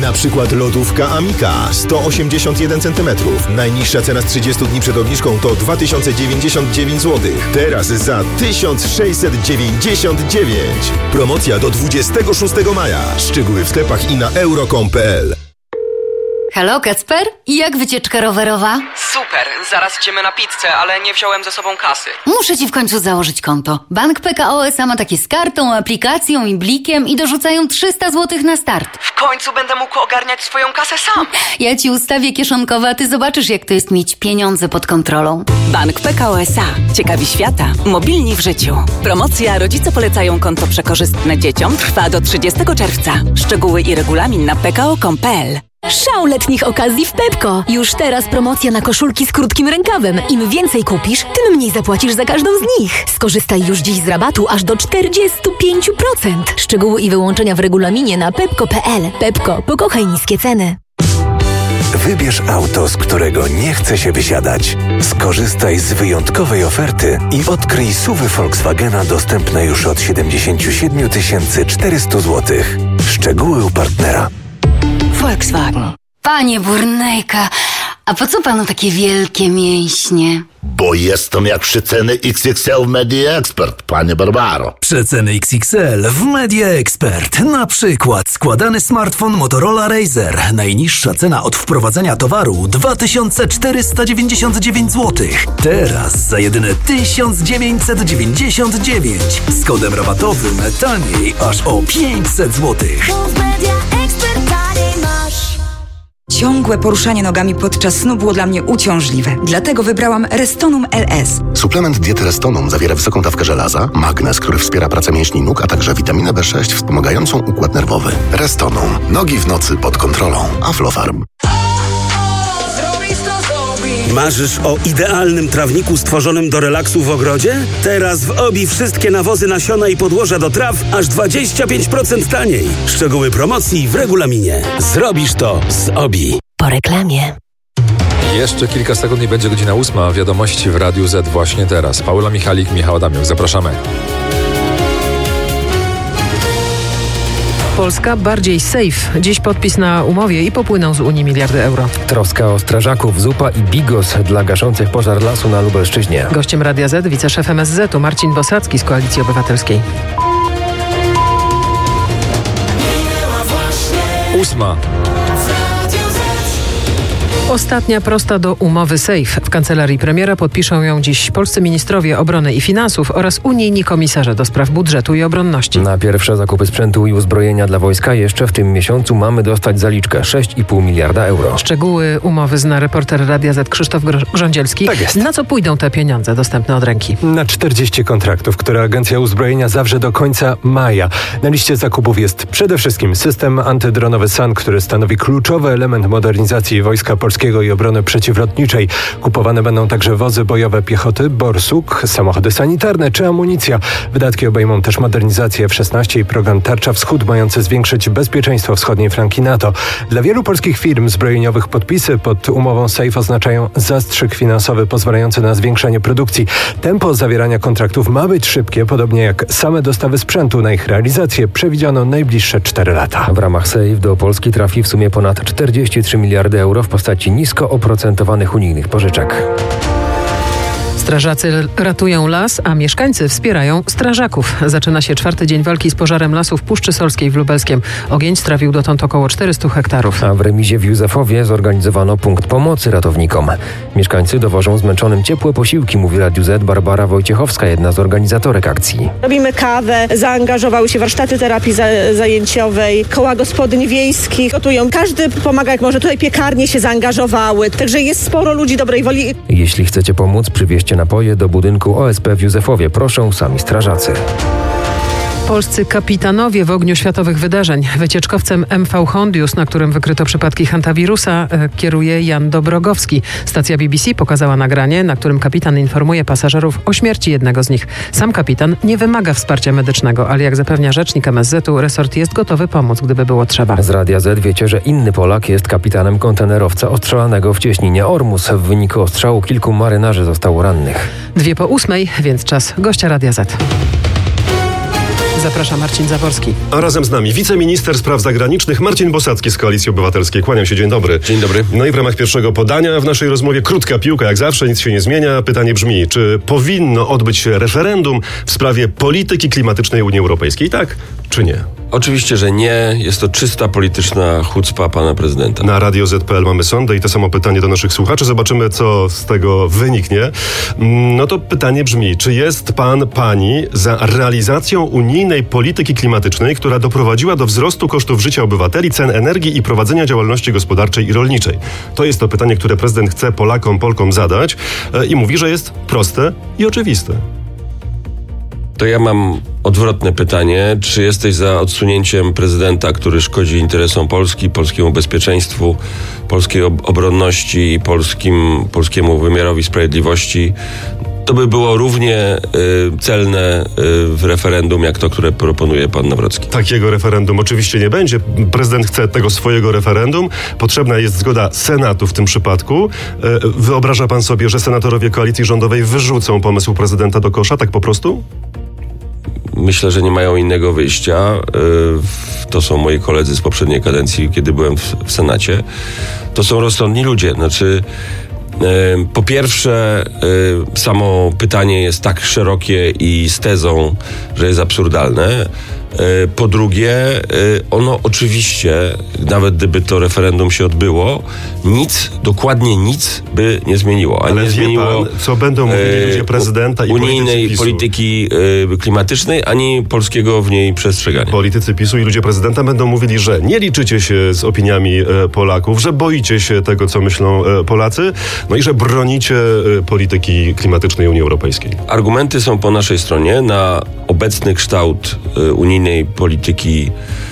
Na przykład lodówka Amika 181 cm. Najniższa cena z 30 dni przed obniżką to 2099 zł. Teraz za 1699. Promocja do 26 maja. Szczegóły w sklepach i na euro.com.pl. Halo, Kacper? I jak wycieczka rowerowa? Super, zaraz idziemy na pizzę, ale nie wziąłem ze sobą kasy. Muszę ci w końcu założyć konto. Bank PKO SA ma takie z kartą, aplikacją i blikiem i dorzucają 300 zł na start. W końcu będę mógł ogarniać swoją kasę sam. Ja ci ustawię kieszonkowe, a ty zobaczysz, jak to jest mieć pieniądze pod kontrolą. Bank PKO SA. Ciekawi świata. Mobilni w życiu. Promocja Rodzice polecają konto przekorzystne dzieciom trwa do 30 czerwca. Szczegóły i regulamin na pko.com.pl. Szał letnich okazji w Pepko. Już teraz promocja na koszulki z krótkim rękawem. Im więcej kupisz, tym mniej zapłacisz za każdą z nich. Skorzystaj już dziś z rabatu aż do 45%. Szczegóły i wyłączenia w regulaminie na pepko.pl. Pepko, pokochaj niskie ceny. Wybierz auto, z którego nie chce się wysiadać. Skorzystaj z wyjątkowej oferty i odkryj SUV-y Volkswagena dostępne już od 77 400 zł. Szczegóły u partnera. Volkswagen. Panie Burnejka, a po co panu takie wielkie mięśnie? Bo jestem jak przeceny XXL w Media Expert, panie Barbaro. Przeceny XXL w Media Expert. Na przykład składany smartfon Motorola Razr. Najniższa cena od wprowadzenia towaru 2499 zł. Teraz za jedyne 1999. Z kodem rabatowym taniej aż o 500 zł. Ciągłe poruszanie nogami podczas snu było dla mnie uciążliwe. Dlatego wybrałam Restonum LS. Suplement diety Restonum zawiera wysoką dawkę żelaza, magnez, który wspiera pracę mięśni nóg, a także witaminę B6 wspomagającą układ nerwowy. Restonum. Nogi w nocy pod kontrolą. Aflofarm. Marzysz o idealnym trawniku stworzonym do relaksu w ogrodzie? Teraz w OBI wszystkie nawozy, nasiona i podłoża do traw aż 25% taniej. Szczegóły promocji w regulaminie. Zrobisz to z OBI. Po reklamie. Jeszcze kilka sekund i będzie godzina 8. Wiadomości w Radiu Z właśnie teraz. Paula Michalik, Michał Adamiuk. Zapraszamy. Polska bardziej safe. Dziś podpis na umowie i popłyną z Unii miliardy euro. Troska o strażaków, zupa i bigos dla gaszących pożar lasu na Lubelszczyźnie. Gościem Radia Z wiceszef MSZ-u Marcin Bosacki z Koalicji Obywatelskiej. 8. Ostatnia prosta do umowy SAFE. W kancelarii premiera podpiszą ją dziś polscy ministrowie obrony i finansów oraz unijni komisarze do spraw budżetu i obronności. Na pierwsze zakupy sprzętu i uzbrojenia dla wojska jeszcze w tym miesiącu mamy dostać zaliczkę 6,5 miliarda euro. Szczegóły umowy zna reporter Radia Z Krzysztof Grządzielski. Tak jest. Na co pójdą te pieniądze dostępne od ręki? Na 40 kontraktów, które Agencja Uzbrojenia zawrze do końca maja. Na liście zakupów jest przede wszystkim system antydronowy SAN, który stanowi kluczowy element modernizacji Wojska Polskiego i obrony przeciwlotniczej. Kupowane będą także wozy bojowe piechoty, borsuk, samochody sanitarne czy amunicja. Wydatki obejmą też modernizację F-16 i program Tarcza Wschód, mający zwiększyć bezpieczeństwo wschodniej flanki NATO. Dla wielu polskich firm zbrojeniowych podpisy pod umową SAFE oznaczają zastrzyk finansowy pozwalający na zwiększenie produkcji. Tempo zawierania kontraktów ma być szybkie, podobnie jak same dostawy sprzętu. Na ich realizację przewidziano najbliższe 4 lata. W ramach SAFE do Polski trafi w sumie ponad 43 miliardy euro w postaci nisko oprocentowanych unijnych pożyczek. Strażacy ratują las, a mieszkańcy wspierają strażaków. Zaczyna się 4. dzień walki z pożarem lasu w Puszczy Solskiej w Lubelskiem. Ogień strawił dotąd około 400 hektarów. A w remizie w Józefowie zorganizowano punkt pomocy ratownikom. Mieszkańcy dowożą zmęczonym ciepłe posiłki, mówi Radiu Z Barbara Wojciechowska, jedna z organizatorek akcji. Robimy kawę, zaangażowały się warsztaty terapii zajęciowej, koła gospodyń wiejskich, gotują. Każdy pomaga jak może. Tutaj piekarnie się zaangażowały, także jest sporo ludzi dobrej woli. Jeśli chcecie pomóc, przywieźcie napoje do budynku OSP w Józefowie. Proszą sami strażacy. Polscy kapitanowie w ogniu światowych wydarzeń. Wycieczkowcem MV Hondius, na którym wykryto przypadki hantawirusa, kieruje Jan Dobrogowski. Stacja BBC pokazała nagranie, na którym kapitan informuje pasażerów o śmierci jednego z nich. Sam kapitan nie wymaga wsparcia medycznego, ale jak zapewnia rzecznik MSZ-u, resort jest gotowy pomóc, gdyby było trzeba. Z Radia Z wiecie, że inny Polak jest kapitanem kontenerowca ostrzelanego w cieśninie Ormus. W wyniku ostrzału kilku marynarzy zostało rannych. 7:02, więc czas gościa Radia Z. Zapraszam, Marcin Zaworski. A razem z nami wiceminister spraw zagranicznych Marcin Bosacki z Koalicji Obywatelskiej. Kłaniam się, dzień dobry. Dzień dobry. No i w ramach pierwszego podania w naszej rozmowie krótka piłka, jak zawsze, nic się nie zmienia. Pytanie brzmi, czy powinno odbyć się referendum w sprawie polityki klimatycznej Unii Europejskiej, tak czy nie? Oczywiście, że nie. Jest to czysta polityczna chucpa pana prezydenta. Na Radio Z.pl mamy sondę i to samo pytanie do naszych słuchaczy. Zobaczymy, co z tego wyniknie. No to pytanie brzmi, czy jest pani za realizacją unijnej polityki klimatycznej, która doprowadziła do wzrostu kosztów życia obywateli, cen energii i prowadzenia działalności gospodarczej i rolniczej? To jest to pytanie, które prezydent chce Polakom, Polkom zadać i mówi, że jest proste i oczywiste. To ja mam odwrotne pytanie. Czy jesteś za odsunięciem prezydenta, który szkodzi interesom Polski, polskiemu bezpieczeństwu, polskiej obronności i polskiemu wymiarowi sprawiedliwości? To by było równie celne w referendum, jak to, które proponuje pan Nawrocki. Takiego referendum oczywiście nie będzie. Prezydent chce tego swojego referendum. Potrzebna jest zgoda Senatu w tym przypadku. Wyobraża pan sobie, że senatorowie koalicji rządowej wyrzucą pomysł prezydenta do kosza, tak po prostu? Myślę, że nie mają innego wyjścia. To są moi koledzy z poprzedniej kadencji, kiedy byłem w Senacie. To są rozsądni ludzie. Znaczy, po pierwsze, samo pytanie jest tak szerokie i z tezą, że jest absurdalne. Po drugie, ono oczywiście, nawet gdyby to referendum się odbyło, dokładnie nic by nie zmieniło. Ale nie zmieniło pan, co będą mówili ludzie prezydenta i unijnej polityki klimatycznej, ani polskiego w niej przestrzegania. Politycy PiS-u i ludzie prezydenta będą mówili, że nie liczycie się z opiniami Polaków, że boicie się tego, co myślą Polacy, no i że bronicie polityki klimatycznej Unii Europejskiej. Argumenty są po naszej stronie. Na obecny kształt unijnej polityki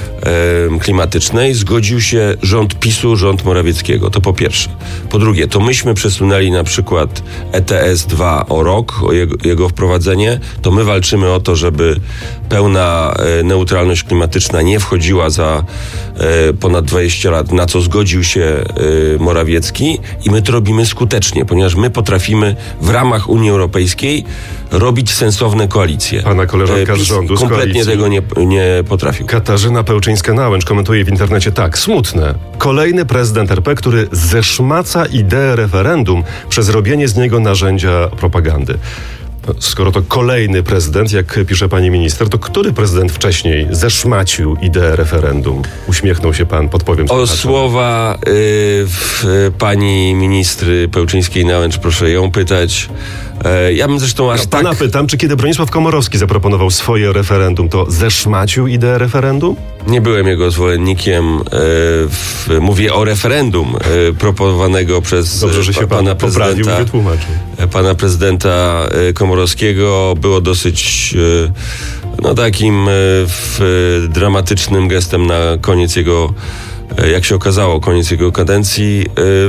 klimatycznej zgodził się rząd PiS-u, rząd Morawieckiego. To po pierwsze. Po drugie, to myśmy przesunęli na przykład ETS-2 o rok, o jego wprowadzenie. To my walczymy o to, żeby pełna neutralność klimatyczna nie wchodziła za ponad 20 lat, na co zgodził się Morawiecki i my to robimy skutecznie, ponieważ my potrafimy w ramach Unii Europejskiej robić sensowne koalicje. Pana koleżanka z rządu, z kompletnie tego nie potrafił. Katarzyna Pełczyńska-Nałęcz komentuje w internecie tak: smutne. Kolejny prezydent RP, który zeszmaca ideę referendum przez robienie z niego narzędzia propagandy. Skoro to kolejny prezydent, jak pisze pani minister, to który prezydent wcześniej zeszmacił ideę referendum? Uśmiechnął się pan, podpowiem. O słowa pani ministry Pełczyńskiej-Nałęcz proszę ją pytać. Ja bym zresztą Pana pytam, czy kiedy Bronisław Komorowski zaproponował swoje referendum, to zeszmacił ideę referendum? Nie byłem jego zwolennikiem. Mówię o referendum proponowanego przez pana prezydenta. Pana prezydenta Komorowskiego. Było dosyć takim dramatycznym gestem na koniec jego, jak się okazało, koniec jego kadencji.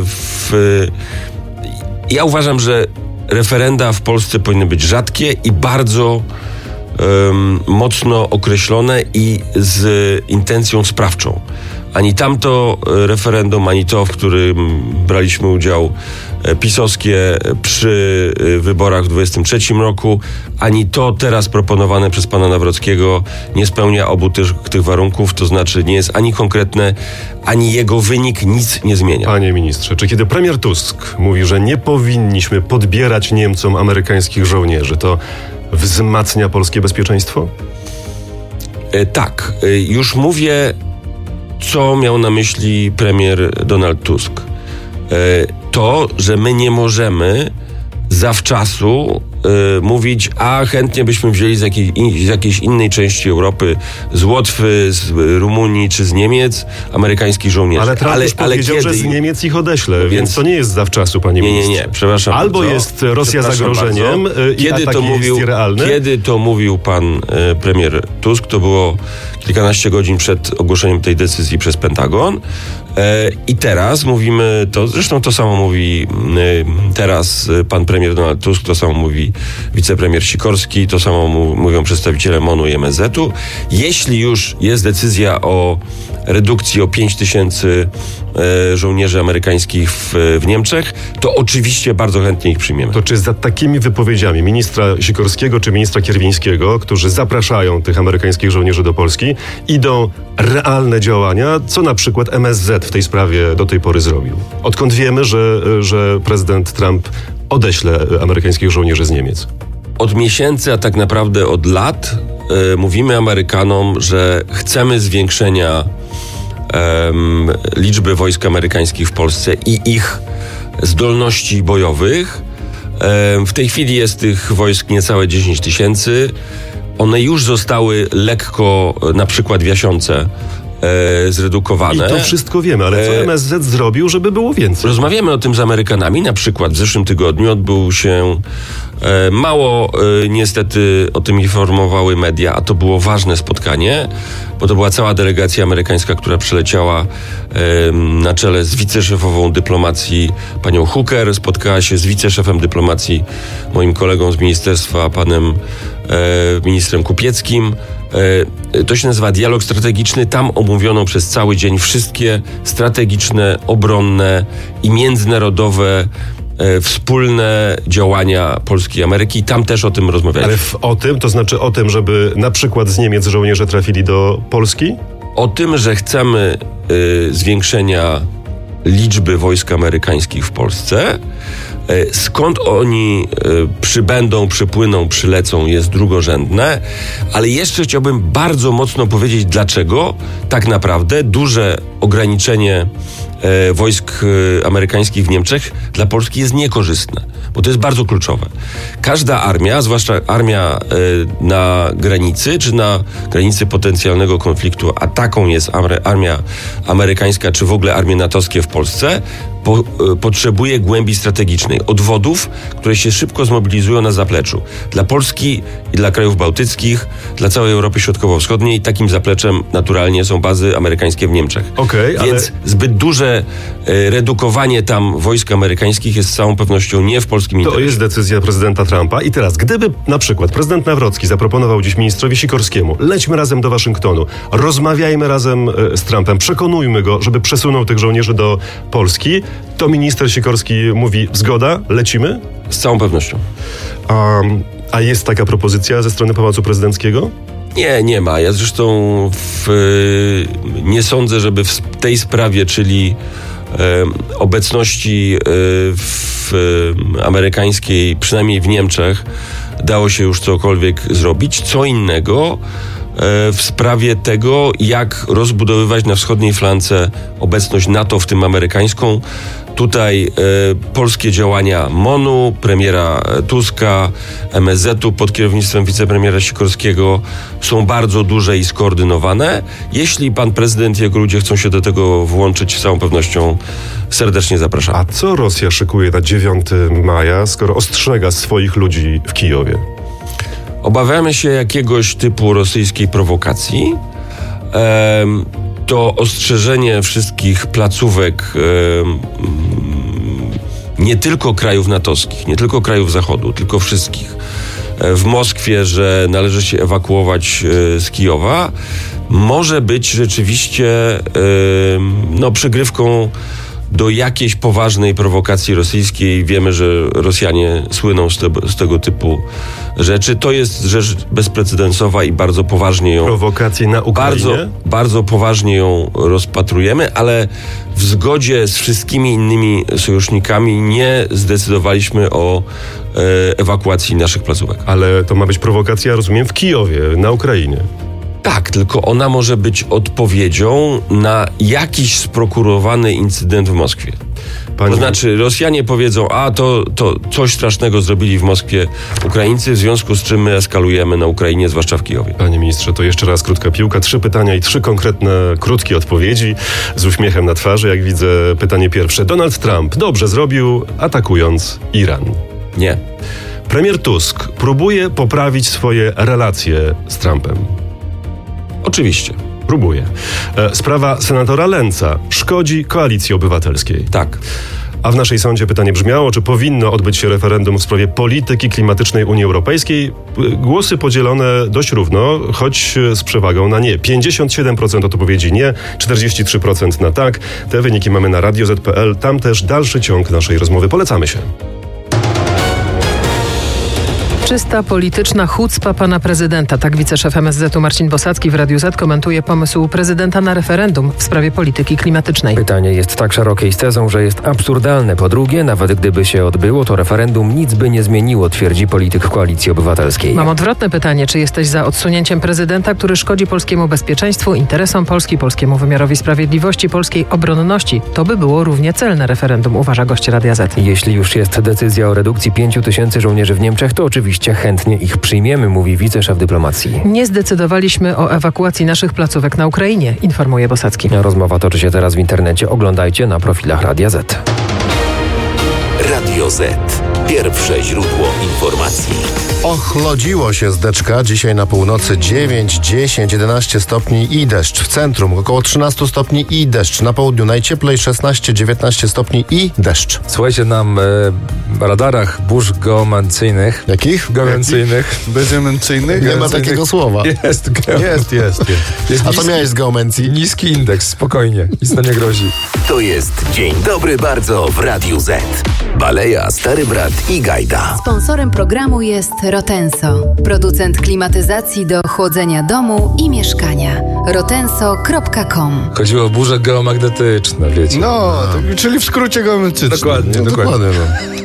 Ja uważam, że referenda w Polsce powinny być rzadkie i bardzo mocno określone i z intencją sprawczą. Ani tamto referendum, ani to, w którym braliśmy udział pisowskie przy wyborach w 2023 roku, ani to teraz proponowane przez pana Nawrockiego nie spełnia obu tych warunków, to znaczy nie jest ani konkretne, ani jego wynik nic nie zmienia. Panie ministrze, czy kiedy premier Tusk mówi, że nie powinniśmy podbierać Niemcom amerykańskich żołnierzy, to wzmacnia polskie bezpieczeństwo? Tak. Już mówię, co miał na myśli premier Donald Tusk. To, że my nie możemy zawczasu mówić, a chętnie byśmy wzięli z jakiejś innej części Europy, z Łotwy, z Rumunii czy z Niemiec, amerykańskich żołnierzy. Ale Trump już powiedział, że z Niemiec ich odeślę, więc to nie jest zawczasu, panie ministrze. Nie, przepraszam. Albo bardzo, jest Rosja zagrożeniem i atak jest realny. Kiedy to mówił pan premier Tusk, to było kilkanaście godzin przed ogłoszeniem tej decyzji przez Pentagon. I teraz mówimy to, zresztą to samo mówi teraz pan premier Donald Tusk, to samo mówi wicepremier Sikorski, to samo mówią przedstawiciele MON-u i MSZ-u. Jeśli już jest decyzja o redukcji o 5000 żołnierzy amerykańskich w Niemczech, to oczywiście bardzo chętnie ich przyjmiemy. To czy za takimi wypowiedziami ministra Sikorskiego czy ministra Kierwińskiego, którzy zapraszają tych amerykańskich żołnierzy do Polski, idą realne działania, co na przykład MSZ w tej sprawie do tej pory zrobił? Odkąd wiemy, że prezydent Trump odeśle amerykańskich żołnierzy z Niemiec? Od miesięcy, a tak naprawdę od lat mówimy Amerykanom, że chcemy zwiększenia liczby wojsk amerykańskich w Polsce i ich zdolności bojowych. W tej chwili jest tych wojsk niecałe 10 000. One już zostały lekko, na przykład w Jasionce, zredukowane. I to wszystko wiemy, ale co MSZ zrobił, żeby było więcej? Rozmawiamy o tym z Amerykanami. Na przykład w zeszłym tygodniu odbył się mało niestety o tym informowały media, a to było ważne spotkanie, bo to była cała delegacja amerykańska, która przyleciała na czele z wiceszefową dyplomacji panią Hooker, spotkała się z wiceszefem dyplomacji, moim kolegą z ministerstwa, panem ministrem Kupieckim. To się nazywa dialog strategiczny. Tam omówiono przez cały dzień wszystkie strategiczne, obronne i międzynarodowe wspólne działania Polski i Ameryki. Tam też o tym rozmawialiśmy. Ale o tym, to znaczy o tym, żeby na przykład z Niemiec żołnierze trafili do Polski? O tym, że chcemy zwiększenia liczby wojsk amerykańskich w Polsce. Skąd oni przybędą, przypłyną, przylecą, jest drugorzędne, ale jeszcze chciałbym bardzo mocno powiedzieć, dlaczego tak naprawdę duże ograniczenie wojsk amerykańskich w Niemczech dla Polski jest niekorzystne, bo to jest bardzo kluczowe. Każda armia, zwłaszcza armia na granicy, czy na granicy potencjalnego konfliktu, a taką jest armia amerykańska, czy w ogóle armie natowskie w Polsce, potrzebuje głębi strategicznej, odwodów, które się szybko zmobilizują na zapleczu. Dla Polski i dla krajów bałtyckich, dla całej Europy Środkowo-Wschodniej takim zapleczem naturalnie są bazy amerykańskie w Niemczech. Więc zbyt duże redukowanie tam wojsk amerykańskich jest z całą pewnością nie w polskim interesie. To jest decyzja prezydenta Trumpa. I teraz, gdyby na przykład prezydent Nawrocki zaproponował dziś ministrowi Sikorskiemu, lećmy razem do Waszyngtonu, rozmawiajmy razem z Trumpem, przekonujmy go, żeby przesunął tych żołnierzy do Polski, to minister Sikorski mówi, zgoda, lecimy? Z całą pewnością. A jest taka propozycja ze strony Pałacu Prezydenckiego? Nie ma. Ja zresztą nie sądzę, żeby w tej sprawie, czyli obecności amerykańskiej, przynajmniej w Niemczech, dało się już cokolwiek zrobić. Co innego w sprawie tego, jak rozbudowywać na wschodniej flance obecność NATO, w tym amerykańską. Tutaj polskie działania MON-u, premiera Tuska, MSZ-u pod kierownictwem wicepremiera Sikorskiego są bardzo duże i skoordynowane. Jeśli pan prezydent i jego ludzie chcą się do tego włączyć, z całą pewnością serdecznie zapraszam. A co Rosja szykuje na 9 maja, skoro ostrzega swoich ludzi w Kijowie? Obawiamy się jakiegoś typu rosyjskiej prowokacji. To ostrzeżenie wszystkich placówek nie tylko krajów natowskich, nie tylko krajów Zachodu, tylko wszystkich w Moskwie, że należy się ewakuować z Kijowa, może być rzeczywiście przygrywką do jakiejś poważnej prowokacji rosyjskiej. Wiemy, że Rosjanie słyną z tego typu rzeczy. To jest rzecz bezprecedensowa i bardzo poważnie ją... Prowokacje na Ukrainie? Bardzo poważnie ją rozpatrujemy, ale w zgodzie z wszystkimi innymi sojusznikami nie zdecydowaliśmy o ewakuacji naszych placówek. Ale to ma być prowokacja, rozumiem, w Kijowie, na Ukrainie. Tak, tylko ona może być odpowiedzią na jakiś sprokurowany incydent w Moskwie. To znaczy Rosjanie powiedzą, to coś strasznego zrobili w Moskwie Ukraińcy, w związku z czym my eskalujemy na Ukrainie, zwłaszcza w Kijowie. Panie ministrze, to jeszcze raz krótka piłka, 3 pytania i 3 konkretne, krótkie odpowiedzi z uśmiechem na twarzy. Jak widzę, pytanie pierwsze. Donald Trump dobrze zrobił, atakując Iran? Nie. Premier Tusk próbuje poprawić swoje relacje z Trumpem? Oczywiście. Próbuje. Sprawa senatora Lęca szkodzi Koalicji Obywatelskiej? Tak. A w naszej sądzie pytanie brzmiało, czy powinno odbyć się referendum w sprawie polityki klimatycznej Unii Europejskiej. Głosy podzielone dość równo, choć z przewagą na nie. 57% odpowiedzi nie, 43% na tak. Te wyniki mamy na radio.z.pl. Tam też dalszy ciąg naszej rozmowy. Polecamy się. Czysta polityczna chucpa pana prezydenta. Tak wiceszef MSZ-u Marcin Bosacki w Radiu Z komentuje pomysł prezydenta na referendum w sprawie polityki klimatycznej. Pytanie jest tak szerokie i z tezą, że jest absurdalne. Po drugie, nawet gdyby się odbyło, to referendum nic by nie zmieniło, twierdzi polityk Koalicji Obywatelskiej. Mam odwrotne pytanie. Czy jesteś za odsunięciem prezydenta, który szkodzi polskiemu bezpieczeństwu, interesom Polski, polskiemu wymiarowi sprawiedliwości, polskiej obronności? To by było równie celne referendum, uważa gość Radia Z. Jeśli już jest decyzja o redukcji 5 000 żołnierzy w Niemczech, to oczywiście chętnie ich przyjmiemy, mówi wiceszef dyplomacji. Nie zdecydowaliśmy o ewakuacji naszych placówek na Ukrainie, informuje Bosacki. Rozmowa toczy się teraz w internecie. Oglądajcie na profilach Radia Z. Radio Z. Pierwsze źródło informacji. Ochlodziło się z deczka. Dzisiaj na północy 9, 10, 11 stopni i deszcz. W centrum około 13 stopni i deszcz. Na południu najcieplej 16, 19 stopni i deszcz. Słuchajcie, na radarach burz geomancyjnych. Jakich? Geomancyjnych. Geomancyjnych? Nie ma takiego słowa. Jest. A co miałeś z geomencji? Niski indeks, spokojnie. Nic nam nie grozi. To jest Dzień Dobry Bardzo w Radiu Z. Baleja, Stary Brat i Gajda. Sponsorem programu jest Rotenso, producent klimatyzacji do chłodzenia domu i mieszkania. rotenso.com. Chodziło o burze geomagnetyczne, wiecie. No, czyli w skrócie geometryczne. Dokładnie. No.